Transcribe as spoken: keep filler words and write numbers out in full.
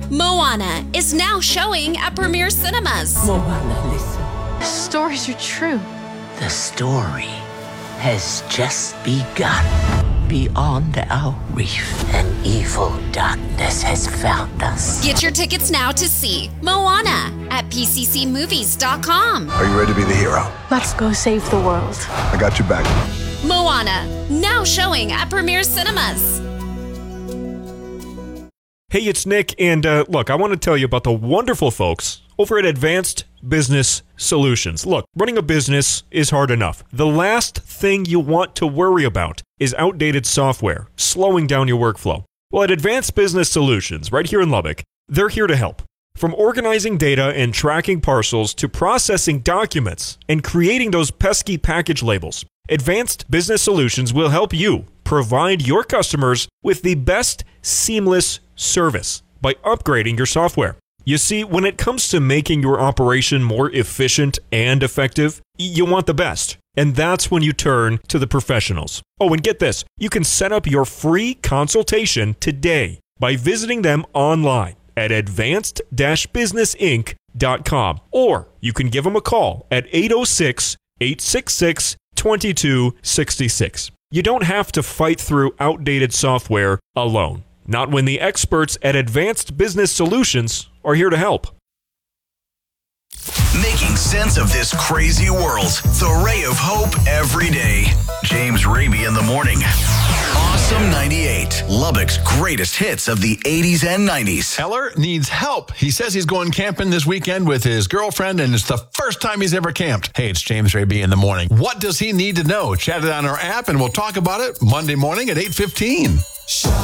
Moana is now showing at Premier Cinemas. Moana, listen. Stories are true. The story has just begun. Beyond our reef, an evil darkness has found us. Get your tickets now to see Moana at P C C movies dot com. Are you ready to be the hero? Let's go save the world. I got your back. Moana, now showing at Premier Cinemas. Hey, it's Nick, and uh, look, I want to tell you about the wonderful folks over at Advanced Business Solutions. Look, running a business is hard enough. The last thing you want to worry about is outdated software, slowing down your workflow. Well, at Advanced Business Solutions, right here in Lubbock, they're here to help. From organizing data and tracking parcels to processing documents and creating those pesky package labels, Advanced Business Solutions will help you provide your customers with the best seamless service by upgrading your software. You see, when it comes to making your operation more efficient and effective, you want the best. And that's when you turn to the professionals. Oh, and get this, you can set up your free consultation today by visiting them online at advanced business inc dot com. Or you can give them a call at eight oh six, eight six six, two two six six. You don't have to fight through outdated software alone. Not when the experts at Advanced Business Solutions are here to help. Making sense of this crazy world. The ray of hope every day. James Raby in the morning. Awesome ninety-eight. Lubbock's greatest hits of the eighties and nineties. Eller needs help. He says he's going camping this weekend with his girlfriend, and it's the first time he's ever camped. Hey, it's James Raby in the morning. What does he need to know? Chat it on our app, and we'll talk about it Monday morning at eight fifteen.